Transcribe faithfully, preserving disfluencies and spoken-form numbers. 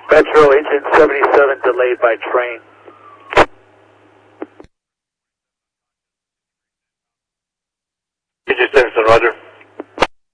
Metro Agent seventy-seven delayed by train. Agent Stevenson, roger.